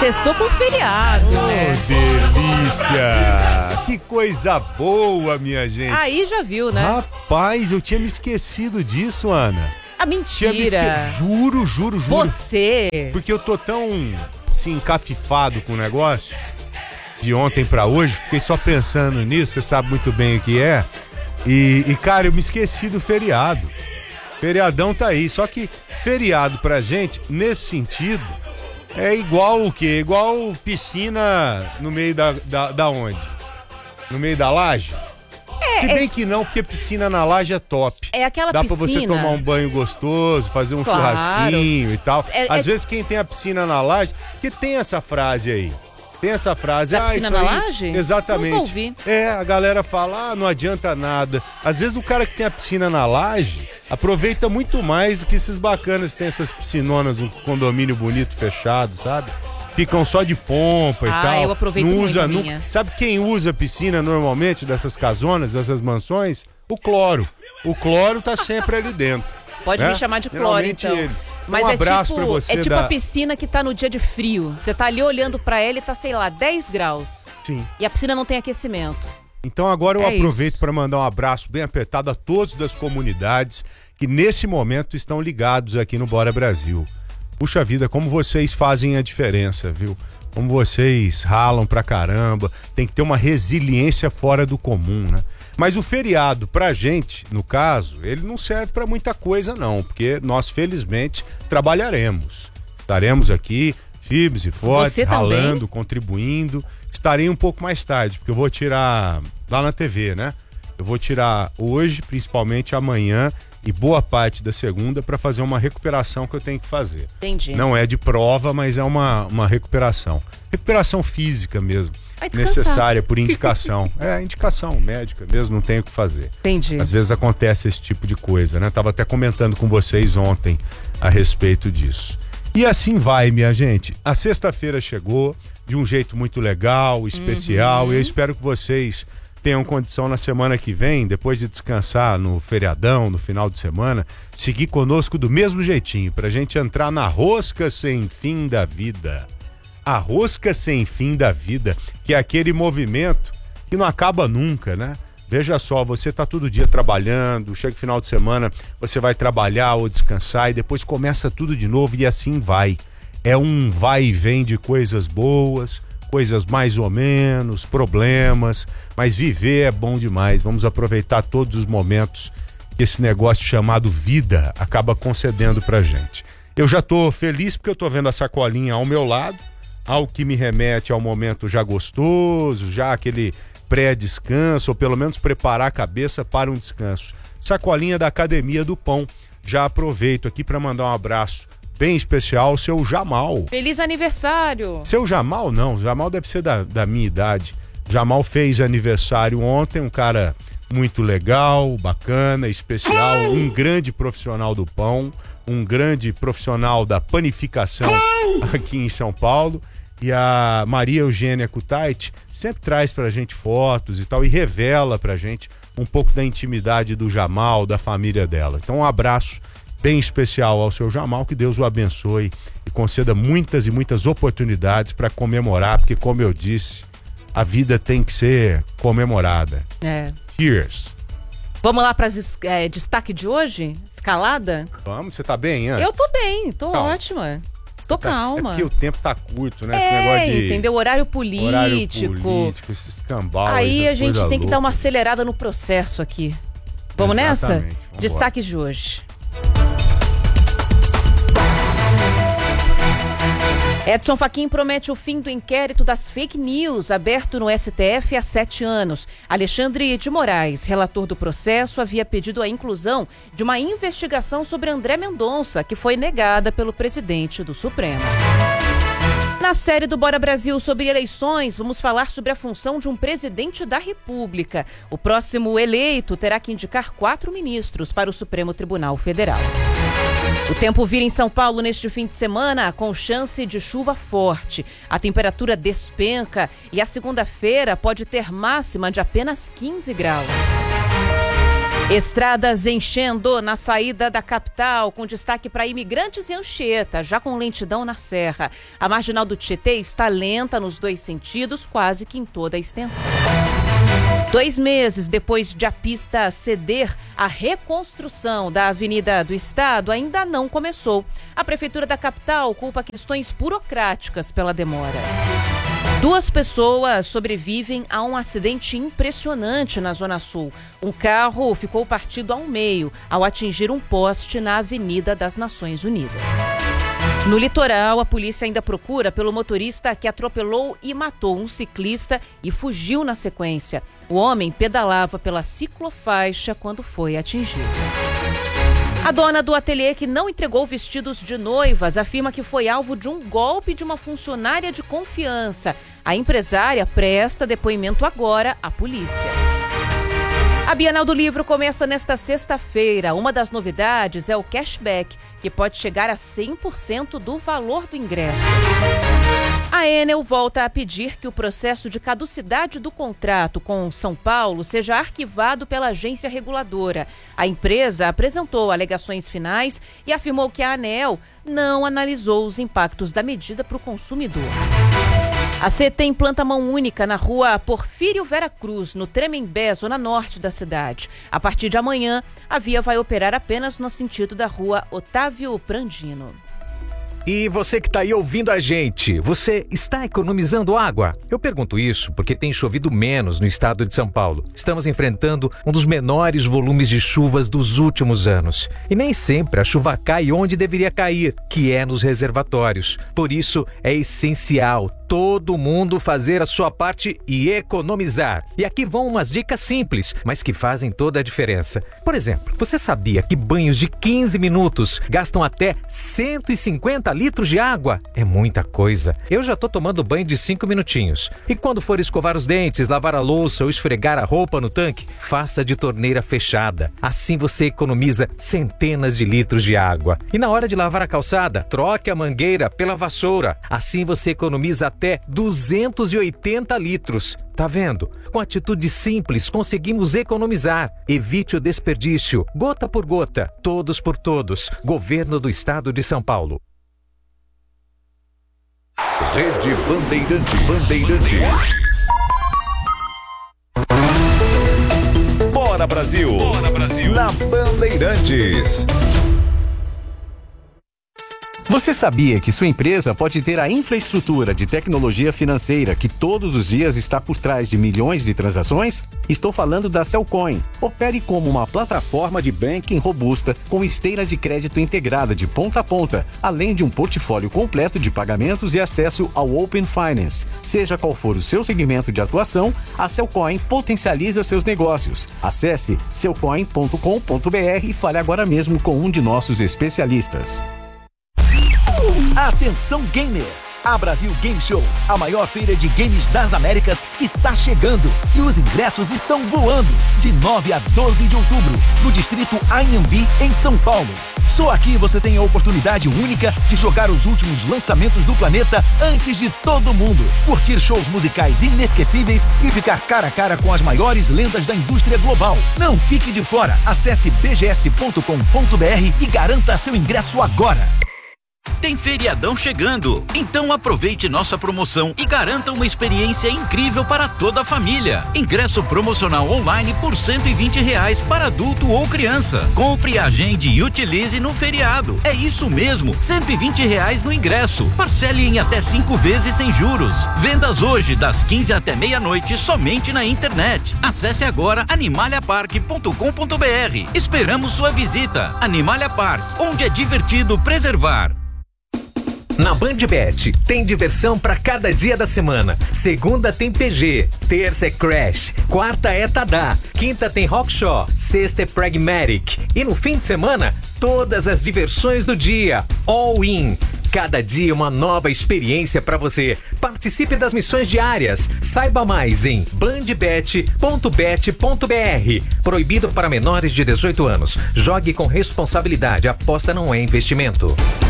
Sextou com feriado, né? Delícia! Que coisa boa, minha gente. Aí já viu, né? Rapaz, eu tinha me esquecido disso, Ana. Ah, mentira. Juro. Você. Porque eu tô tão, assim, encafifado com o negócio de ontem pra hoje. Fiquei só pensando nisso, você sabe muito bem o que é. E cara, eu me esqueci do feriado. Feriadão tá aí, só que feriado pra gente, nesse sentido, é igual o quê? Igual piscina no meio da onde? No meio da laje? Se bem que não, porque piscina na laje é top. É aquela Dá piscina... pra você tomar um banho gostoso, fazer um churrasquinho e tal. Às vezes quem tem a piscina na laje, que tem essa frase aí. Tem essa frase. Da piscina na laje? Exatamente. Nunca ouvi. A galera fala, não adianta nada. Às vezes o cara que tem a piscina na laje aproveita muito mais do que esses bacanas que tem essas piscinonas no condomínio bonito, fechado, sabe? Ficam só de pompa e tal. Eu aproveito muito a minha. Sabe quem usa piscina normalmente dessas casonas, dessas mansões? O cloro. O cloro tá sempre ali dentro. Pode me chamar de cloro, então. Ele. Mas um abraço pra você. É tipo a piscina que tá no dia de frio. Você tá ali olhando pra ela e tá, sei lá, 10 graus. Sim. E a piscina não tem aquecimento. Então agora eu aproveito para mandar um abraço bem apertado a todos das comunidades que nesse momento estão ligados aqui no Bora Brasil. Puxa vida, como vocês fazem a diferença, viu? Como vocês ralam pra caramba. Tem que ter uma resiliência fora do comum, né? Mas o feriado, pra gente, no caso, ele não serve pra muita coisa não, porque nós felizmente trabalharemos. Estaremos aqui, firmes e fortes, ralando, contribuindo. Estarei um pouco mais tarde, porque eu vou tirar lá na TV, né? Eu vou tirar hoje, principalmente amanhã e boa parte da segunda pra fazer uma recuperação que eu tenho que fazer. Entendi. Não é de prova, mas é uma recuperação. Recuperação física mesmo. Necessária por indicação. Indicação médica mesmo, não tem o que fazer. Entendi. Às vezes acontece esse tipo de coisa, né? Tava até comentando com vocês ontem a respeito disso. E assim vai, minha gente. A sexta-feira chegou de um jeito muito legal, especial, e eu espero que vocês tenham condição na semana que vem, depois de descansar no feriadão, no final de semana, seguir conosco do mesmo jeitinho, pra gente entrar na rosca sem fim da vida. A rosca sem fim da vida, que é aquele movimento que não acaba nunca, né? Veja só, você tá todo dia trabalhando, chega o final de semana, você vai trabalhar ou descansar e depois começa tudo de novo e assim vai. É um vai e vem de coisas boas, coisas mais ou menos, problemas, mas viver é bom demais. Vamos aproveitar todos os momentos que esse negócio chamado vida acaba concedendo pra gente. Eu já tô feliz porque eu tô vendo a sacolinha ao meu lado, ao que me remete ao momento já gostoso, já aquele pré-descanso, ou pelo menos preparar a cabeça para um descanso. Sacolinha da Academia do Pão. Já aproveito aqui para mandar um abraço bem especial ao seu Jamal. Feliz aniversário! Seu Jamal não, Jamal deve ser da minha idade. Jamal fez aniversário ontem, um cara muito legal, bacana, especial, um grande profissional do pão, um grande profissional da panificação aqui em São Paulo. E a Maria Eugênia Kutait sempre traz pra gente fotos e tal, e revela pra gente um pouco da intimidade do Jamal, da família dela. Então um abraço bem especial ao seu Jamal, que Deus o abençoe e conceda muitas e muitas oportunidades para comemorar, porque como eu disse, a vida tem que ser comemorada. Cheers! Vamos lá para destaque de hoje? Escalada? Vamos, você tá bem, Ana? Eu tô bem, tô ótima. Tô calma. É porque o tempo tá curto, né? Esse negócio de... entendeu? Horário político, esses cambal. Aí a gente tem que dar uma acelerada no processo aqui. Vamos nessa? Destaques de hoje. Edson Fachin promete o fim do inquérito das fake news aberto no STF há 7 anos. Alexandre de Moraes, relator do processo, havia pedido a inclusão de uma investigação sobre André Mendonça, que foi negada pelo presidente do Supremo. Na série do Bora Brasil sobre eleições, vamos falar sobre a função de um presidente da República. O próximo eleito terá que indicar 4 ministros para o Supremo Tribunal Federal. O tempo vira em São Paulo neste fim de semana com chance de chuva forte. A temperatura despenca e a segunda-feira pode ter máxima de apenas 15 graus. Estradas enchendo na saída da capital, com destaque para imigrantes e Anchieta, já com lentidão na serra. A marginal do Tietê está lenta nos dois sentidos, quase que em toda a extensão. 2 meses depois de a pista ceder, a reconstrução da Avenida do Estado ainda não começou. A Prefeitura da capital culpa questões burocráticas pela demora. 2 pessoas sobrevivem a um acidente impressionante na Zona Sul. Um carro ficou partido ao meio ao atingir um poste na Avenida das Nações Unidas. No litoral, a polícia ainda procura pelo motorista que atropelou e matou um ciclista e fugiu na sequência. O homem pedalava pela ciclofaixa quando foi atingido. A dona do ateliê que não entregou vestidos de noivas afirma que foi alvo de um golpe de uma funcionária de confiança. A empresária presta depoimento agora à polícia. A Bienal do Livro começa nesta sexta-feira. Uma das novidades é o cashback, que pode chegar a 100% do valor do ingresso. A Enel volta a pedir que o processo de caducidade do contrato com São Paulo seja arquivado pela agência reguladora. A empresa apresentou alegações finais e afirmou que a ANEEL não analisou os impactos da medida para o consumidor. A CETEM implanta mão única na rua Porfírio Vera Cruz, no Tremembé, zona norte da cidade. A partir de amanhã, a via vai operar apenas no sentido da rua Otávio Prandino. E você que está aí ouvindo a gente, você está economizando água? Eu pergunto isso porque tem chovido menos no estado de São Paulo. Estamos enfrentando um dos menores volumes de chuvas dos últimos anos. E nem sempre a chuva cai onde deveria cair, que é nos reservatórios. Por isso, é essencial todo mundo fazer a sua parte e economizar. E aqui vão umas dicas simples, mas que fazem toda a diferença. Por exemplo, você sabia que banhos de 15 minutos gastam até 150 litros de água? É muita coisa. Eu já tô tomando banho de 5 minutinhos. E quando for escovar os dentes, lavar a louça ou esfregar a roupa no tanque, faça de torneira fechada. Assim você economiza centenas de litros de água. E na hora de lavar a calçada, troque a mangueira pela vassoura. Assim você economiza até 280 litros. Tá vendo? Com atitudes simples conseguimos economizar. Evite o desperdício. Gota por gota. Todos por todos. Governo do Estado de São Paulo. Rede Bandeirantes. Bora Brasil! Bora Brasil! Na Bandeirantes. Você sabia que sua empresa pode ter a infraestrutura de tecnologia financeira que todos os dias está por trás de milhões de transações? Estou falando da Cellcoin. Opere como uma plataforma de banking robusta com esteira de crédito integrada de ponta a ponta, além de um portfólio completo de pagamentos e acesso ao Open Finance. Seja qual for o seu segmento de atuação, a Cellcoin potencializa seus negócios. Acesse cellcoin.com.br e fale agora mesmo com um de nossos especialistas. Atenção gamer! A Brasil Game Show, a maior feira de games das Américas, está chegando e os ingressos estão voando. De 9 a 12 de outubro, no distrito Anhembi, em São Paulo. Só aqui você tem a oportunidade única de jogar os últimos lançamentos do planeta antes de todo mundo. Curtir shows musicais inesquecíveis e ficar cara a cara com as maiores lendas da indústria global. Não fique de fora. Acesse bgs.com.br e garanta seu ingresso agora. Tem feriadão chegando, então aproveite nossa promoção e garanta uma experiência incrível para toda a família. Ingresso promocional online por R$120 para adulto ou criança. Compre, agende e utilize no feriado. É isso mesmo, R$120 no ingresso. Parcele em até 5 vezes sem juros. Vendas hoje das 15 até meia-noite somente na internet. Acesse agora animaliapark.com.br. Esperamos sua visita. Animalia Park, onde é divertido preservar. Na BandBet, tem diversão para cada dia da semana. Segunda tem PG, terça é Crash, quarta é Tadá, quinta tem Rockshaw, sexta é Pragmatic. E no fim de semana, todas as diversões do dia, all in. Cada dia uma nova experiência para você. Participe das missões diárias. Saiba mais em bandbet.bet.br. Proibido para menores de 18 anos. Jogue com responsabilidade. Aposta não é investimento.